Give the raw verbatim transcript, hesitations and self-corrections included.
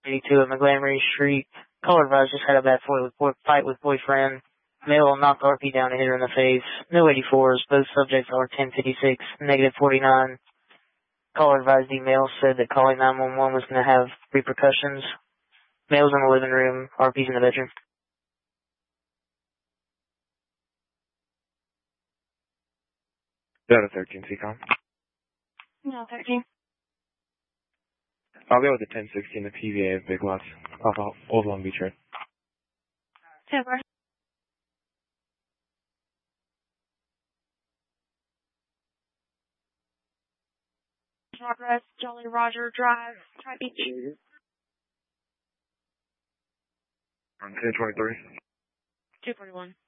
eighty-two at McGlamory Street. Caller advised just had a bad fight with, boy, fight with boyfriend. Male knocked R P down and hit her in the face. No eighty-fours. Both subjects are ten fifty-six, negative forty-nine. Caller advised the male said that calling nine one one was going to have repercussions. Male's in the living room. R P's in the bedroom. Data thirteen, C COM. No, thirteen. I'll go with the ten sixteen, the P V A of Big Lots, off of Old Long Beach Road. Super. Progress, Jolly Roger Drive, Tri Beach. On ten twenty-three. two forty-one.